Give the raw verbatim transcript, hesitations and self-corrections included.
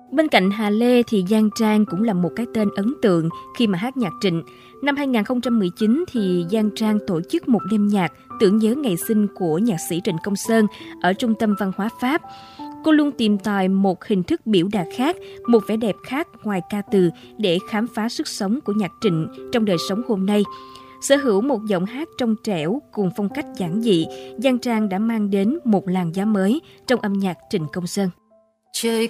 Bên cạnh Hà Lê thì Giang Trang cũng là một cái tên ấn tượng khi mà hát nhạc Trịnh. Năm hai không một chín thì Giang Trang tổ chức một đêm nhạc tưởng nhớ ngày sinh của nhạc sĩ Trịnh Công Sơn ở Trung tâm Văn hóa Pháp. Cô luôn tìm tòi một hình thức biểu đạt khác, một vẻ đẹp khác ngoài ca từ để khám phá sức sống của nhạc Trịnh trong đời sống hôm nay. Sở hữu một giọng hát trong trẻo cùng phong cách giản dị, Giang Trang đã mang đến một làn gió mới trong âm nhạc Trịnh Công Sơn. Trời